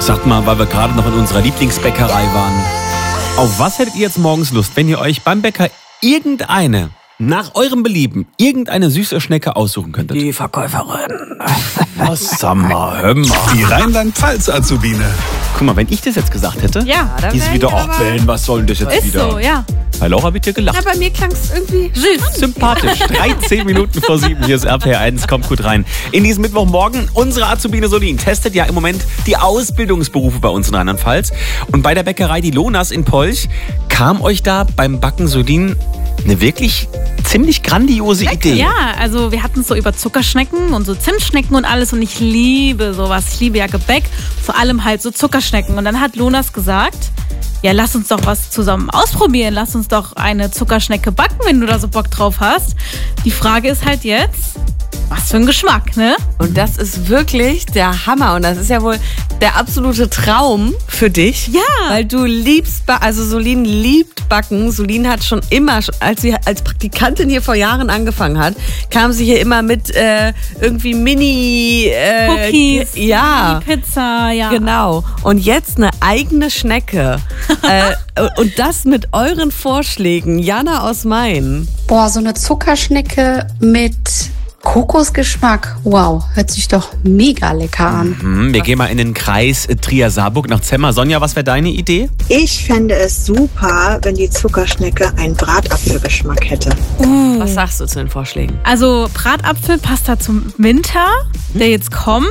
Sagt mal, weil wir gerade noch in unserer Lieblingsbäckerei waren. Auf was hättet ihr jetzt morgens Lust, wenn ihr euch beim Bäcker nach eurem Belieben, irgendeine süße Schnecke aussuchen könntet? Die Verkäuferin. Was, sag mal, hör mal. Die Rheinland-Pfalz-Azubine. Guck mal, wenn ich das jetzt gesagt hätte, Ja, da die ist wär wieder, ich aber- Ben, was soll denn das jetzt ist wieder? so, ja. Bei Laura wird dir gelacht. Ja, bei mir klang es irgendwie süß. Sympathisch. 13 Minuten vor 7. Hier ist RPR1. Kommt gut rein. In diesem Mittwochmorgen, unsere Azubine Solin testet ja im Moment die Ausbildungsberufe bei uns in Rheinland-Pfalz. Und bei der Bäckerei Die Lonas in Polch kam euch da beim Backen Solin eine wirklich ziemlich grandiose Idee. Ja, also wir hatten es so über Zuckerschnecken und so Zimtschnecken und alles und ich liebe sowas. Ich liebe ja Gebäck, vor allem halt so Zuckerschnecken. Und dann hat Lonas gesagt, ja, lass uns doch was zusammen ausprobieren. Lass uns doch eine Zuckerschnecke backen, wenn du da so Bock drauf hast. Die Frage ist halt jetzt, was für ein Geschmack, ne? Und das ist wirklich der Hammer. Und das ist ja wohl der absolute Traum für dich. Ja. Weil du liebst, also Solin liebt Backen. Solin hat schon immer, als sie als Praktikantin hier vor Jahren angefangen hat, kam sie hier immer mit irgendwie Mini... Cookies, ja. Pizza, ja. Genau. Und jetzt eine eigene Schnecke. Und das mit euren Vorschlägen. Jana aus Main. Boah, so eine Zuckerschnecke mit Kokosgeschmack. Wow, hört sich doch mega lecker an. Wir gehen mal in den Kreis Trier-Saarburg nach Zemmer. Sonja, was wäre deine Idee? Ich fände es super, wenn die Zuckerschnecke einen Bratapfelgeschmack hätte. Was sagst du zu den Vorschlägen? Also Bratapfel passt da zum Winter, der jetzt kommt.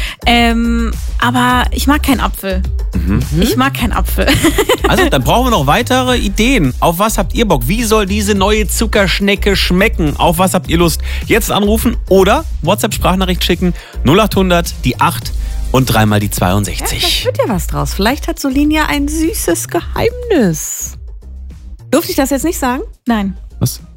Aber ich mag keinen Apfel. Ich mag keinen Apfel. Also, dann brauchen wir noch weitere Ideen. Auf was habt ihr Bock? Wie soll diese neue Zuckerschnecke schmecken? Auf was habt ihr Lust? Jetzt anrufen oder WhatsApp-Sprachnachricht schicken. 0800 die 8 und dreimal die Vielleicht 62. wird ja was draus. Vielleicht hat Solin ja ein süßes Geheimnis. Durfte ich das jetzt nicht sagen? Nein. Was?